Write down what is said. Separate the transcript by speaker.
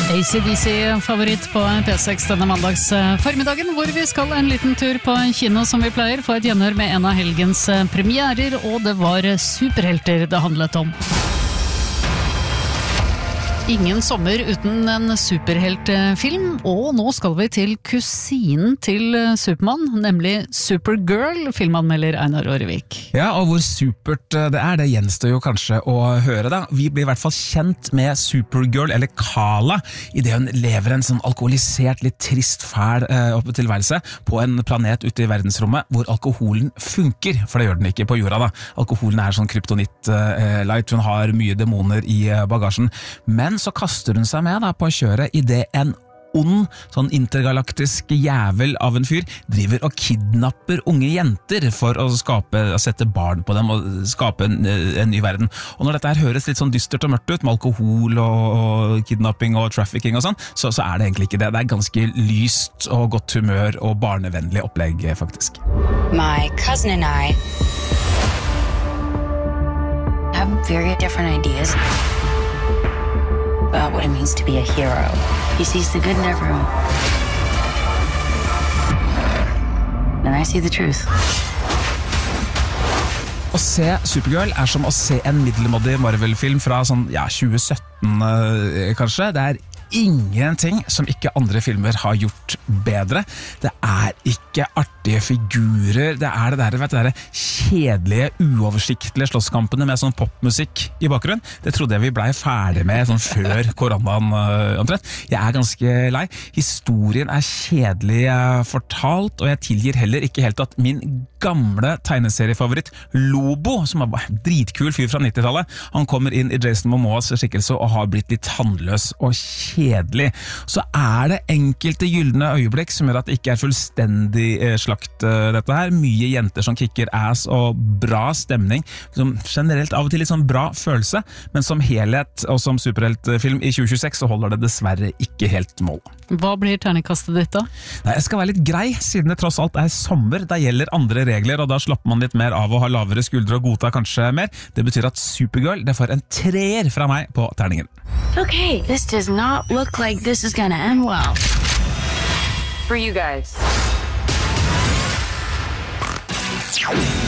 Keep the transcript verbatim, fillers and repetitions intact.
Speaker 1: A C D C-favoritt på P seks denne mandags formiddagen, hvor vi skal en liten tur på kino som vi pleier, få et gjenhør med en av helgens premierer, og det var superhelter det handlet om. Ingen sommer uten en superheltfilm, og nå skal vi til kusinen til Superman, nemlig Supergirl, filmanmelder Einar Årevik.
Speaker 2: Ja, og hvor supert det er, det gjenstår jo kanskje å høre da. Vi blir i hvert fall kjent med Supergirl, eller Kala, i det hun lever en sånn alkoholisert, litt trist, fæl uh, tilværelse på en planet ute i verdensrommet, hvor alkoholen funker, for det gjør den ikke på jorda da. Alkoholen er sånn kryptonit-light, uh, hun har mye demoner i uh, bagasjen, men så kaster hun seg med da, på å kjøre i det en ond, sånn intergalaktisk jævel av en fyr driver og kidnapper unge jenter for å skape, å sette barn på dem og skape en, en ny verden. Og når dette her høres litt sånn dystert og mørkt ut, med alkohol og, og kidnapping og trafficking og sånn, så, så er det egentlig ikke det. Det er ganske lyst og godt humør og barnevennlig opplegg, faktisk.
Speaker 3: My cousin and I have very different ideas about what it means to be a hero. He sees the good in everyone. And I see the truth.
Speaker 2: Å se Supergirl er som å se en middelmådig Marvel-film fra sånn, ja, tjue sytten uh, kanskje. Det er ingenting som ikke andre filmer har gjort bedre. Det er ikke artige figurer, det er det der, vet du, det der kjedelige, uoversiktlige slåsskampene med sånn popmusikk i bakgrunnen. Det trodde jeg vi ble ferdig med sånn før koronaen uh, omtrent. Jeg er ganske lei. Historien er kjedelig uh, fortalt, og jeg tilgir heller ikke helt at min gamle tegneseriefavoritt Lobo, som er en dritkul fyr fra nittitallet, han kommer inn i Jason Momoas skikkelse og har blitt litt tandløs og kjedelig. Så er det enkelte gyldne øyeblikk som gjør at det ikke er fullstendig eh, slakt uh, dette her. Mye jenter som kicker ass og bra stemning. Som generelt av og til litt sånn bra følelse, men som helhet og som superheltfilm i tjue tjueseks så holder det dessverre ikke helt mål.
Speaker 1: Hva blir terningkastet ditt da?
Speaker 2: Nei, jeg skal være litt grei, siden det tross alt er sommer. Da gjelder andre regler, og da slapper man litt mer av å ha lavere skuldre og godta kanskje mer. Det betyr at Supergirl, det får en treer fra meg på terningen.
Speaker 3: Okay, this does not look like this is gonna end well. For you guys.